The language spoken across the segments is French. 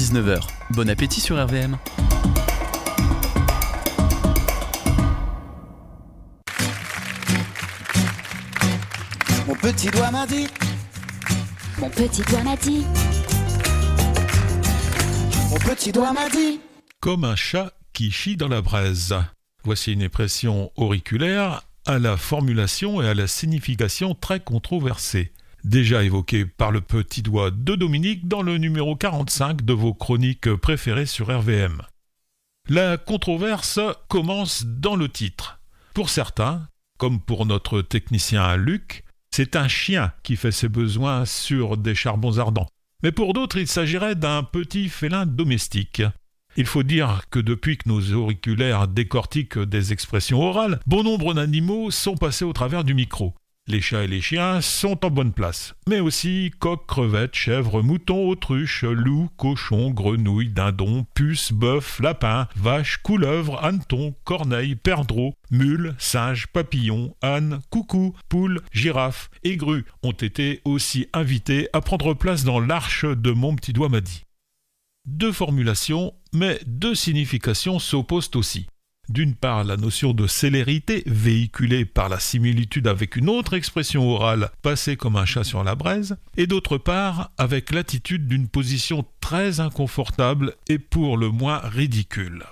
19h. Bon appétit sur RVM. Mon petit doigt m'a dit. Mon petit doigt m'a dit. Mon petit doigt m'a dit. Comme un chat qui chie dans la braise. Voici une expression auriculaire à la formulation et à la signification très controversée. Déjà évoquée par le petit doigt de Dominique dans le numéro 45 de vos chroniques préférées sur RVM. La controverse commence dans le titre. Pour certains, comme pour notre technicien Luc, c'est un chien qui fait ses besoins sur des charbons ardents. Mais pour d'autres, il s'agirait d'un petit félin domestique. Il faut dire que depuis que nos auriculaires décortiquent des expressions orales, bon nombre d'animaux sont passés au travers du micro. Les chats et les chiens sont en bonne place, mais aussi coqs, crevettes, chèvres, moutons, autruches, loups, cochons, grenouilles, dindons, puces, bœufs, lapins, vaches, couleuvres, hannetons, corneilles, perdreaux, mules, singes, papillons, ânes, coucous, poules, girafes et grues ont été aussi invités à prendre place dans l'arche de Mon petit doigt m'a dit. Deux formulations, mais deux significations s'opposent aussi. D'une part, la notion de célérité, véhiculée par la similitude avec une autre expression orale, passée comme un chat sur la braise, et d'autre part, avec l'attitude d'une position très inconfortable et pour le moins ridicule.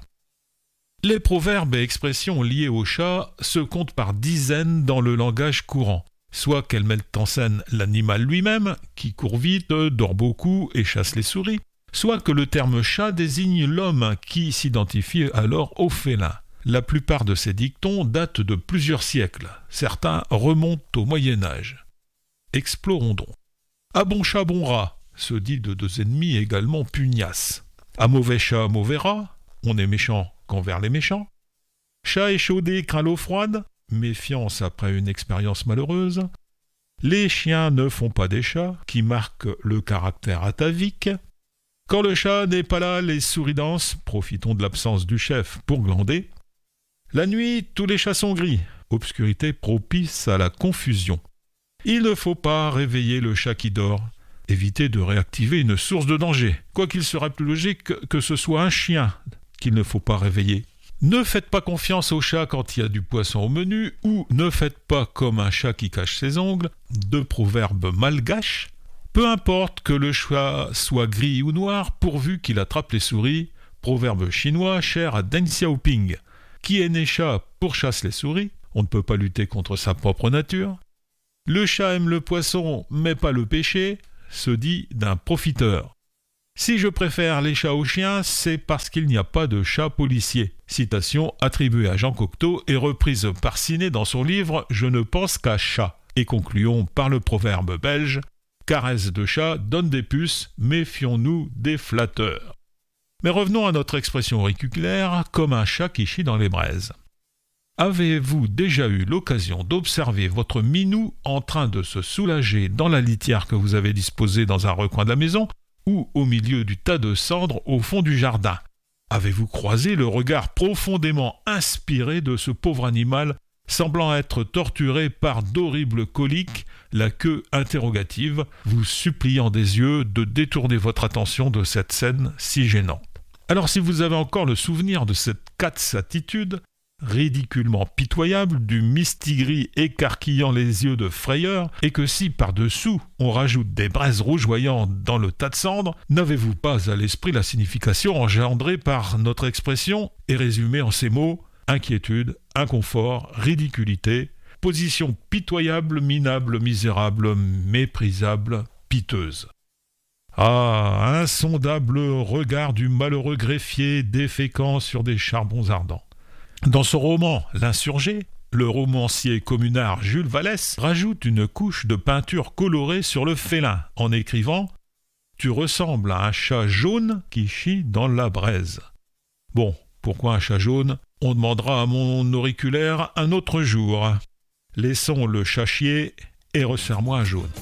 Les proverbes et expressions liées au chat se comptent par dizaines dans le langage courant, soit qu'elles mettent en scène l'animal lui-même, qui court vite, dort beaucoup et chasse les souris, soit que le terme chat désigne l'homme qui s'identifie alors au félin. La plupart de ces dictons datent de plusieurs siècles, certains remontent au Moyen-Âge. Explorons donc. À bon chat, bon rat, se dit de deux ennemis également pugnaces. À mauvais chat, mauvais rat, on est méchant qu'envers les méchants. Chat échaudé craint l'eau froide, méfiance après une expérience malheureuse. Les chiens ne font pas des chats, qui marquent le caractère atavique. Quand le chat n'est pas là, les souris dansent, profitons de l'absence du chef pour glander. La nuit, tous les chats sont gris, obscurité propice à la confusion. Il ne faut pas réveiller le chat qui dort, éviter de réactiver une source de danger, quoiqu'il serait plus logique que ce soit un chien qu'il ne faut pas réveiller. Ne faites pas confiance au chat quand il y a du poisson au menu, ou ne faites pas comme un chat qui cache ses ongles, deux proverbes malgaches. Peu importe que le chat soit gris ou noir, pourvu qu'il attrape les souris, proverbe chinois cher à Deng Xiaoping. Qui est né chat pourchasse les souris, on ne peut pas lutter contre sa propre nature. Le chat aime le poisson, mais pas le péché, se dit d'un profiteur. Si je préfère les chats aux chiens, c'est parce qu'il n'y a pas de chat policier. Citation attribuée à Jean Cocteau et reprise par Ciné dans son livre « Je ne pense qu'à chat ». Et concluons par le proverbe belge « Caresse de chat donne des puces, méfions-nous des flatteurs ». Mais revenons à notre expression auriculaire, comme un chat qui chie dans les braises. Avez-vous déjà eu l'occasion d'observer votre minou en train de se soulager dans la litière que vous avez disposée dans un recoin de la maison ou au milieu du tas de cendres au fond du jardin? Avez-vous croisé le regard profondément inspiré de ce pauvre animal semblant être torturé par d'horribles coliques, la queue interrogative, vous suppliant des yeux de détourner votre attention de cette scène si gênante? Alors si vous avez encore le souvenir de cette attitude, ridiculement pitoyable, du mistigris écarquillant les yeux de frayeur, et que si par-dessous on rajoute des braises rougeoyantes dans le tas de cendres, n'avez-vous pas à l'esprit la signification engendrée par notre expression et résumée en ces mots: inquiétude, inconfort, ridiculité, position pitoyable, minable, misérable, méprisable, piteuse. Ah, insondable regard du malheureux greffier déféquant sur des charbons ardents. Dans son roman « L'insurgé », le romancier communard Jules Vallès rajoute une couche de peinture colorée sur le félin en écrivant « Tu ressembles à un chat jaune qui chie dans la braise ». Bon, pourquoi un chat jaune? On demandera à mon auriculaire un autre jour. Laissons le chat chier et resserre-moi un jaune.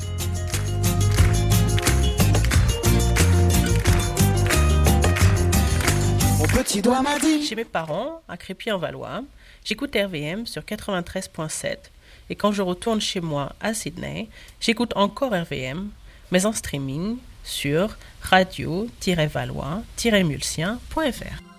Petit doigt m'a dit. Chez mes parents, à Crépy-en-Valois, j'écoute RVM sur 93.7 et quand je retourne chez moi à Sydney, j'écoute encore RVM, mais en streaming sur radio-valois-mulsien.fr.